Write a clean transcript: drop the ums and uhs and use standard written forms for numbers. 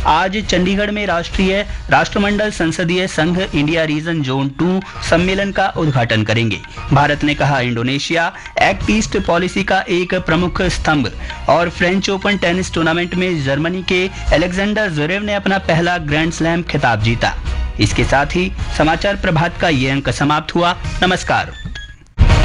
आज चंडीगढ़ में राष्ट्रीय राष्ट्रमंडल संसदीय संघ इंडिया रीजन जोन 2 सम्मेलन का उद्घाटन करेंगे। भारत ने कहा इंडोनेशिया एक्ट ईस्ट पॉलिसी का एक प्रमुख स्तंभ। और फ्रेंच ओपन टेनिस टूर्नामेंट में जर्मनी के अलेक्जेंडर ज़्वेरेव ने अपना पहला ग्रैंड स्लैम खिताब जीता। इसके साथ ही समाचार प्रभात का ये अंक समाप्त हुआ। नमस्कार।